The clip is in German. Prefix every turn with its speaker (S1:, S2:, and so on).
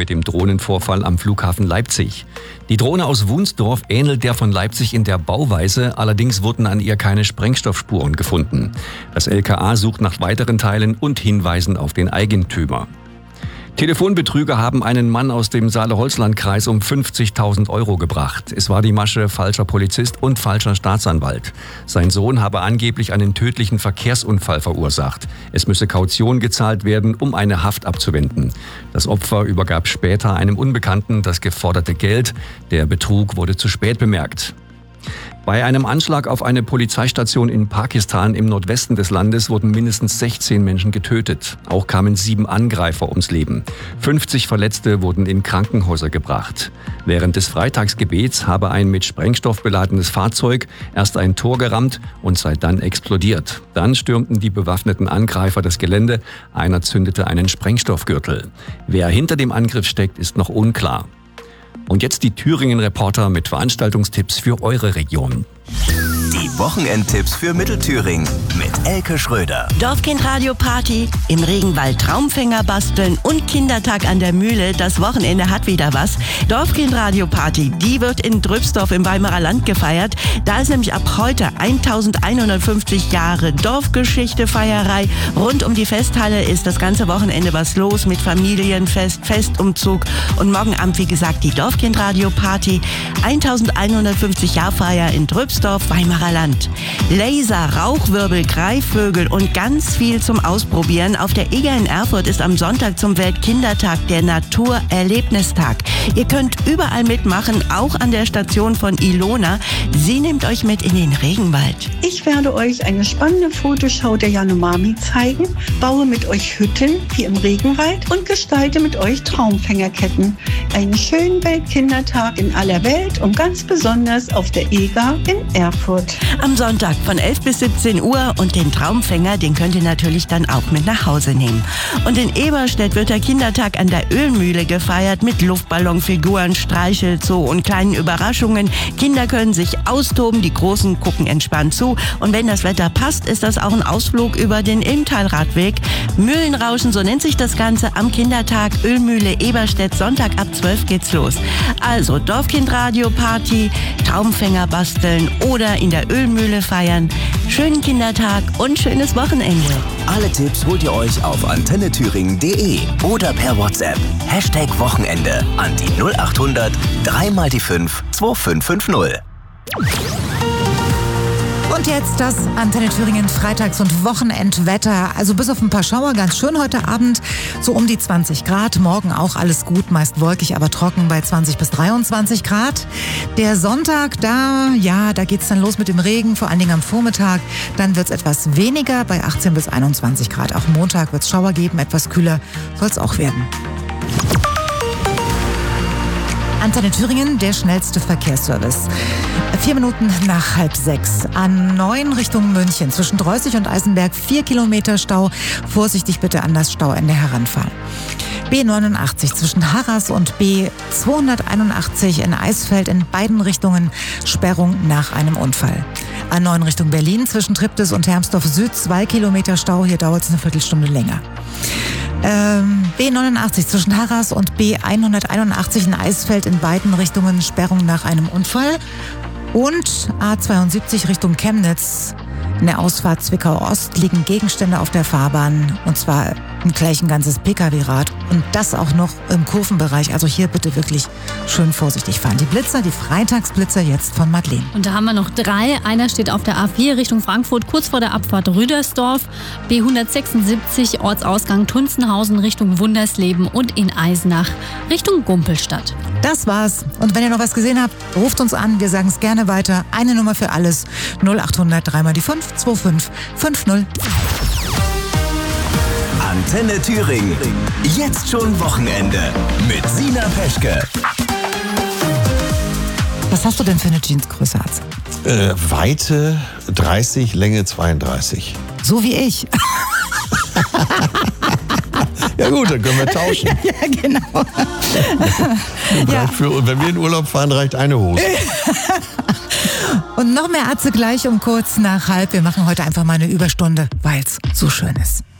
S1: mit dem Drohnenvorfall am Flughafen Leipzig. Die Drohne aus Wunsdorf ähnelt der von Leipzig in der Bauweise, allerdings wurden an ihr keine Sprengstoffspuren gefunden. Das LKA sucht nach weiteren Teilen und Hinweisen auf den Eigentümer. Telefonbetrüger haben einen Mann aus dem Saale-Holzland-Kreis um 50.000 € gebracht. Es war die Masche falscher Polizist und falscher Staatsanwalt. Sein Sohn habe angeblich einen tödlichen Verkehrsunfall verursacht. Es müsse Kaution gezahlt werden, um eine Haft abzuwenden. Das Opfer übergab später einem Unbekannten das geforderte Geld. Der Betrug wurde zu spät bemerkt. Bei einem Anschlag auf eine Polizeistation in Pakistan im Nordwesten des Landes wurden mindestens 16 Menschen getötet. Auch kamen 7 Angreifer ums Leben. 50 Verletzte wurden in Krankenhäuser gebracht. Während des Freitagsgebets habe ein mit Sprengstoff beladenes Fahrzeug erst ein Tor gerammt und sei dann explodiert. Dann stürmten die bewaffneten Angreifer das Gelände. Einer zündete einen Sprengstoffgürtel. Wer hinter dem Angriff steckt, ist noch unklar. Und jetzt die Thüringen-Reporter mit Veranstaltungstipps für eure Region.
S2: Die Wochenendtipps für Mittelthüringen mit Elke Schröder.
S3: Dorfkindradio-Party, im Regenwald Traumfänger basteln und Kindertag an der Mühle. Das Wochenende hat wieder was. Dorfkindradio-Party, die wird in Drübsdorf im Weimarer Land gefeiert. Da ist nämlich ab heute 1150 Jahre Dorfgeschichte-Feierei. Rund um die Festhalle ist das ganze Wochenende was los mit Familienfest, Festumzug und morgen Abend, wie gesagt, die Dorfkindradio-Party. 1150 Jahrfeier in Drübsdorf, Weimarer Land. Laser, Rauchwirbel, Greifvögel und ganz viel zum Ausprobieren. Auf der Eger in Erfurt ist am Sonntag zum Weltkindertag der Naturerlebnistag. Ihr könnt überall mitmachen, auch an der Station von Ilona. Sie nimmt euch mit in den Regenwald.
S4: Ich werde euch eine spannende Fotoschau der Yanomami zeigen, baue mit euch Hütten wie im Regenwald und gestalte mit euch Traumfängerketten. Einen schönen Weltkindertag in aller Welt und ganz besonders auf der Eger in Erfurt.
S3: Am Sonntag von 11 bis 17 Uhr und den Traumfänger, den könnt ihr natürlich dann auch mit nach Hause nehmen. Und in Eberstedt wird der Kindertag an der Ölmühle gefeiert mit Luftballonfiguren, Streichelzoo und kleinen Überraschungen. Kinder können sich austoben, die Großen gucken entspannt zu. Und wenn das Wetter passt, ist das auch ein Ausflug über den Ilmtalradweg. Mühlenrauschen, so nennt sich das Ganze, am Kindertag Ölmühle Eberstedt. Sonntag ab 12 geht's los. Also Dorfkindradio-Party, Traumfänger basteln oder in der Ölmühle feiern. Schönen Kindertag und schönes Wochenende.
S2: Alle Tipps holt ihr euch auf antennethüringen.de oder per WhatsApp. #Wochenende an die 0800 3x5 2550.
S5: Und jetzt das Antenne Thüringen Freitags- und Wochenendwetter. Also bis auf ein paar Schauer ganz schön heute Abend, so um die 20 Grad. Morgen auch alles gut, meist wolkig, aber trocken bei 20 bis 23 Grad. Der Sonntag, da geht's dann los mit dem Regen, vor allen Dingen am Vormittag. Dann wird's etwas weniger bei 18 bis 21 Grad. Auch Montag wird's Schauer geben, etwas kühler soll's auch werden. Antenne Thüringen, der schnellste Verkehrsservice. 4 Minuten nach 5:30. A9 Richtung München. Zwischen Dreußig und Eisenberg 4 Kilometer Stau. Vorsichtig bitte an das Stauende heranfahren. B89 zwischen Harras und B281 in Eisfeld in beiden Richtungen Sperrung nach einem Unfall. A9 Richtung Berlin zwischen Triptis und Hermsdorf Süd 2 Kilometer Stau. Hier dauert es eine Viertelstunde länger. B89 zwischen Harras und B181 in Eisfeld in beiden Richtungen Sperrung nach einem Unfall. Und A72 Richtung Chemnitz. In der Ausfahrt Zwickau Ost liegen Gegenstände auf der Fahrbahn, und zwar gleich ein ganzes Pkw-Rad und das auch noch im Kurvenbereich. Also hier bitte wirklich schön vorsichtig fahren. Die Blitzer, die Freitagsblitzer jetzt von Madeleine.
S6: Und da haben wir noch 3. Einer steht auf der A4 Richtung Frankfurt, kurz vor der Abfahrt Rüdersdorf. B176 Ortsausgang Tunzenhausen Richtung Wundersleben und in Eisenach Richtung Gumpelstadt.
S5: Das war's. Und wenn ihr noch was gesehen habt, ruft uns an. Wir sagen es gerne weiter. Eine Nummer für alles. 0800 3x5 2550.
S2: Antenne Thüringen. Jetzt schon Wochenende mit Sina Peschke.
S5: Was hast du denn für eine Jeansgröße, Arzt?
S7: Weite 30, Länge 32.
S5: So wie ich.
S7: Ja gut, dann können wir tauschen.
S5: Ja, genau.
S7: Und wenn wir in Urlaub fahren, reicht eine Hose.
S5: Und noch mehr Atze gleich um kurz nach 5:30. Wir machen heute einfach mal eine Überstunde, weil es so schön ist.